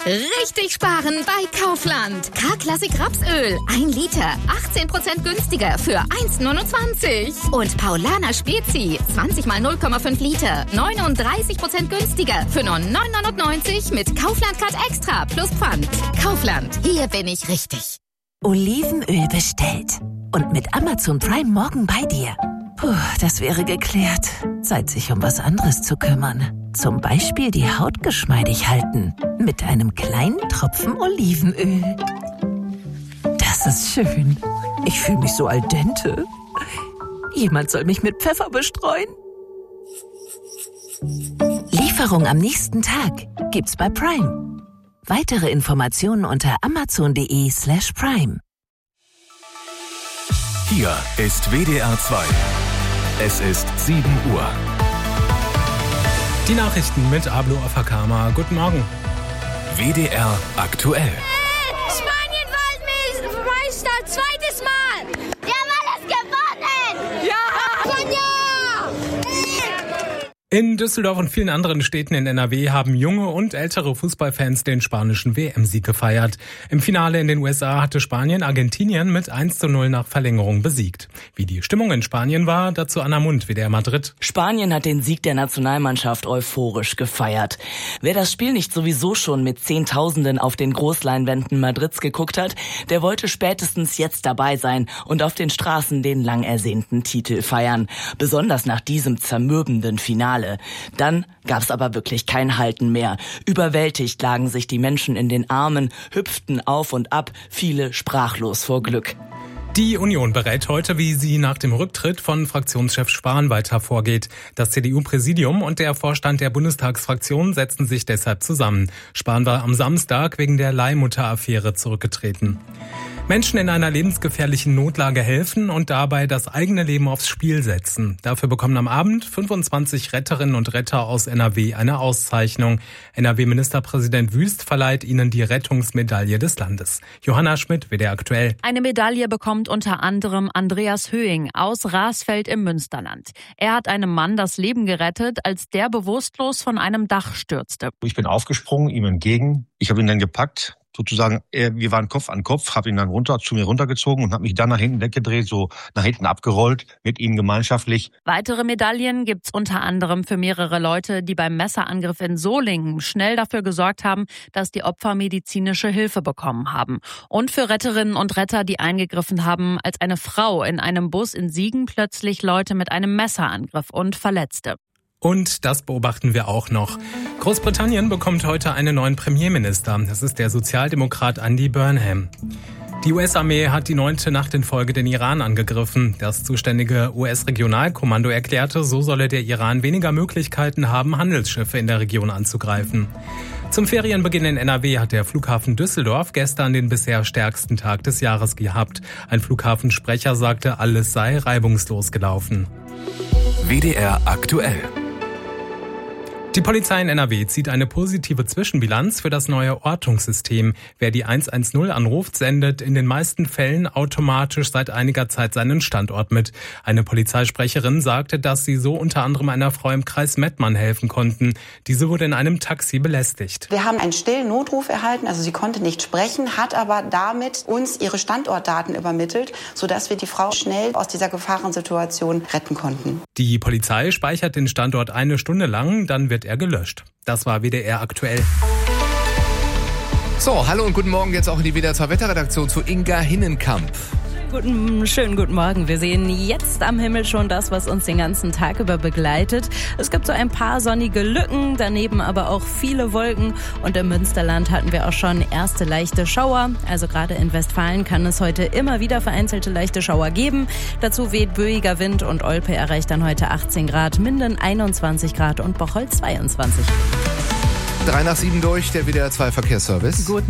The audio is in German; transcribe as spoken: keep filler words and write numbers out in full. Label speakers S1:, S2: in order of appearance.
S1: Richtig sparen bei Kaufland. K-Klassik Rapsöl. ein Liter. achtzehn Prozent günstiger für eins Komma neunundzwanzig. Und Paulaner Spezi. zwanzig mal null Komma fünf Liter. neununddreißig Prozent günstiger für nur neun neunundneunzig mit Kaufland Card Extra plus Pfand. Kaufland. Hier bin ich richtig.
S2: Olivenöl bestellt. Und mit Amazon Prime morgen bei dir. Puh, das wäre geklärt. Zeit, sich um was anderes zu kümmern. Zum Beispiel die Haut geschmeidig halten. Mit einem kleinen Tropfen Olivenöl. Das ist schön. Ich fühle mich so al dente. Jemand soll mich mit Pfeffer bestreuen. Lieferung am nächsten Tag gibt's bei Prime. Weitere Informationen unter amazon.de slash prime.
S3: Hier ist W D R zwei. Es ist sieben Uhr.
S4: Die Nachrichten mit Ablo Afakama. Guten Morgen.
S3: W D R aktuell.
S5: Spanien Weltmeister, zweites Mal. Wir haben alles gewonnen. Ja, Sonja!
S4: In Düsseldorf und vielen anderen Städten in N R W haben junge und ältere Fußballfans den spanischen W M-Sieg gefeiert. Im Finale in den U S A hatte Spanien Argentinien mit eins zu null nach Verlängerung besiegt. Wie die Stimmung in Spanien war, dazu Anna Mund, W D R Madrid.
S6: Spanien hat den Sieg der Nationalmannschaft euphorisch gefeiert. Wer das Spiel nicht sowieso schon mit Zehntausenden auf den Großleinwänden Madrids geguckt hat, der wollte spätestens jetzt dabei sein und auf den Straßen den lang ersehnten Titel feiern. Besonders nach diesem zermürbenden Finale. Dann gab's aber wirklich kein Halten mehr. Überwältigt lagen sich die Menschen in den Armen, hüpften auf und ab, viele sprachlos vor Glück.
S4: Die Union berät heute, wie sie nach dem Rücktritt von Fraktionschef Spahn weiter vorgeht. Das C D U-Präsidium und der Vorstand der Bundestagsfraktion setzen sich deshalb zusammen. Spahn war am Samstag wegen der Leihmutter-Affäre zurückgetreten. Menschen in einer lebensgefährlichen Notlage helfen und dabei das eigene Leben aufs Spiel setzen. Dafür bekommen am Abend fünfundzwanzig Retterinnen und Retter aus N R W eine Auszeichnung. N R W-Ministerpräsident Wüst verleiht ihnen die Rettungsmedaille des Landes. Johanna Schmidt, W D R aktuell.
S7: Eine Medaille bekommt unter anderem Andreas Höhing aus Rasfeld im Münsterland. Er hat einem Mann das Leben gerettet, als der bewusstlos von einem Dach stürzte.
S8: Ich bin aufgesprungen, ihm entgegen. Ich habe ihn dann gepackt. Sozusagen, wir waren Kopf an Kopf, habe ihn dann runter zu mir runtergezogen und habe mich dann nach hinten weggedreht, so nach hinten abgerollt, mit ihm gemeinschaftlich.
S7: Weitere Medaillen gibt's unter anderem für mehrere Leute, die beim Messerangriff in Solingen schnell dafür gesorgt haben, dass die Opfer medizinische Hilfe bekommen haben. Und für Retterinnen und Retter, die eingegriffen haben, als eine Frau in einem Bus in Siegen plötzlich Leute mit einem Messer angriff und verletzte.
S4: Und das beobachten wir auch noch. Großbritannien bekommt heute einen neuen Premierminister. Das ist der Sozialdemokrat Andy Burnham. Die U S-Armee hat die neunte Nacht in Folge den Iran angegriffen. Das zuständige U S-Regionalkommando erklärte, so solle der Iran weniger Möglichkeiten haben, Handelsschiffe in der Region anzugreifen. Zum Ferienbeginn in N R W hat der Flughafen Düsseldorf gestern den bisher stärksten Tag des Jahres gehabt. Ein Flughafensprecher sagte, alles sei reibungslos gelaufen.
S3: W D R aktuell.
S4: Die Polizei in N R W zieht eine positive Zwischenbilanz für das neue Ortungssystem. Wer die eins eins null anruft, sendet in den meisten Fällen automatisch seit einiger Zeit seinen Standort mit. Eine Polizeisprecherin sagte, dass sie so unter anderem einer Frau im Kreis Mettmann helfen konnten. Diese wurde in einem Taxi belästigt.
S9: Wir haben einen stillen Notruf erhalten, also sie konnte nicht sprechen, hat aber damit uns ihre Standortdaten übermittelt, sodass wir die Frau schnell aus dieser Gefahrensituation retten konnten.
S4: Die Polizei speichert den Standort eine Stunde lang, dann wird er gelöscht. Das war W D R aktuell.
S10: So, hallo und guten Morgen jetzt auch in die W D R zwei Wetterredaktion zu Inga Hinnenkamp.
S11: Guten, schönen guten Morgen. Wir sehen jetzt am Himmel schon das, was uns den ganzen Tag über begleitet. Es gibt so ein paar sonnige Lücken, daneben aber auch viele Wolken. Und im Münsterland hatten wir auch schon erste leichte Schauer. Also gerade in Westfalen kann es heute immer wieder vereinzelte leichte Schauer geben. Dazu weht böiger Wind und Olpe erreicht dann heute achtzehn Grad, Minden einundzwanzig Grad und Bocholt zweiundzwanzig.
S10: drei nach sieben durch, der W D R zwei Verkehrsservice.
S11: Guten